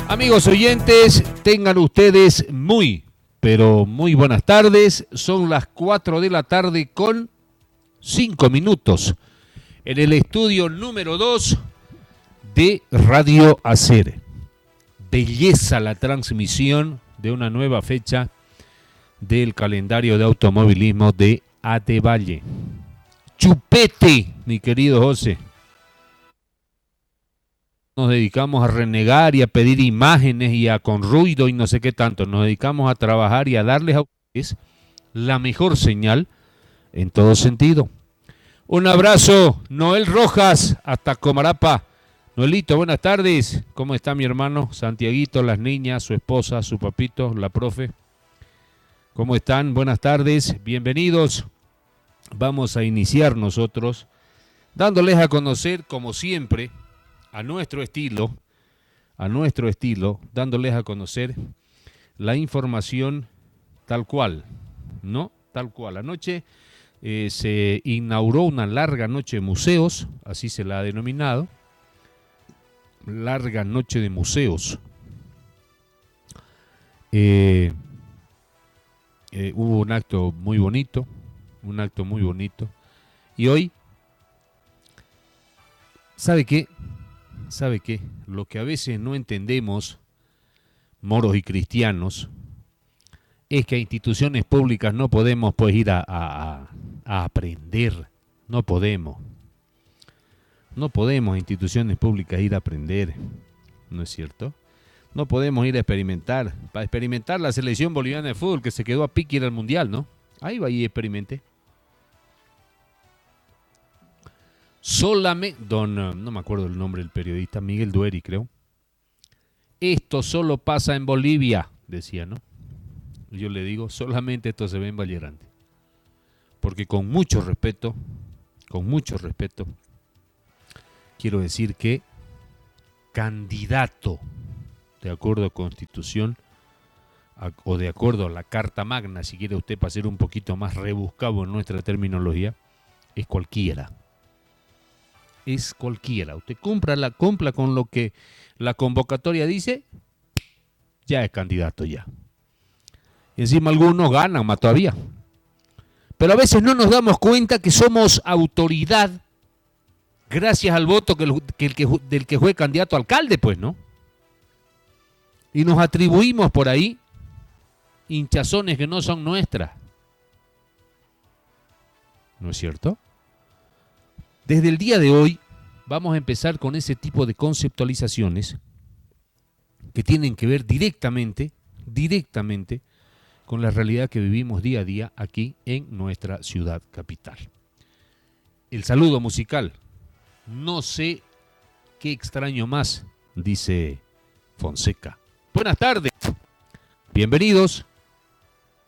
Amigos oyentes, tengan ustedes pero muy buenas tardes. Son las 4 de la tarde con 5 minutos en el estudio número 2 de Radio Hacer. Belleza la transmisión de una nueva fecha del calendario de automovilismo de Atevalle. Chupete, mi querido José. Nos dedicamos a renegar y a pedir imágenes y a con ruido y no sé qué tanto. Nos dedicamos a trabajar y a darles a ustedes la mejor señal en todo sentido. Un abrazo, Noel Rojas, hasta Comarapa. Noelito, buenas tardes. ¿Cómo está mi hermano? Santiaguito, las niñas, su esposa, su papito, la profe. ¿Cómo están? Buenas tardes, bienvenidos. Vamos a iniciar nosotros dándoles a conocer, como siempre, a nuestro estilo, dándoles a conocer la información tal cual, ¿no? Tal cual. Anoche se inauguró una larga noche de museos, así se la ha denominado, larga noche de museos. Hubo un acto muy bonito, y hoy, ¿sabe qué? Lo que a veces no entendemos, moros y cristianos, es que a instituciones públicas no podemos pues ir a aprender. No podemos a instituciones públicas ir a aprender, ¿no es cierto? No podemos ir a experimentar. Para experimentar la selección boliviana de fútbol que se quedó a pique ir al mundial, ¿no? Ahí va y experimente. Solamente, no me acuerdo el nombre del periodista, Miguel Dueri, creo. Esto solo pasa en Bolivia, decía, ¿no? Yo le digo, solamente esto se ve en Valle Grande. Porque con mucho respeto, quiero decir que candidato, de acuerdo a Constitución, o de acuerdo a la Carta Magna, si quiere usted para ser un poquito más rebuscado en nuestra terminología, es cualquiera. Es cualquiera. Usted cumpla con lo que la convocatoria dice, ya es candidato ya. Y encima algunos ganan más todavía. Pero a veces no nos damos cuenta que somos autoridad gracias al voto del que fue candidato a alcalde, pues, ¿no? Y nos atribuimos por ahí hinchazones que no son nuestras. ¿No es cierto? Desde el día de hoy vamos a empezar con ese tipo de conceptualizaciones que tienen que ver directamente con la realidad que vivimos día a día aquí en nuestra ciudad capital. El saludo musical, no sé qué extraño más, dice Fonseca. Buenas tardes, bienvenidos.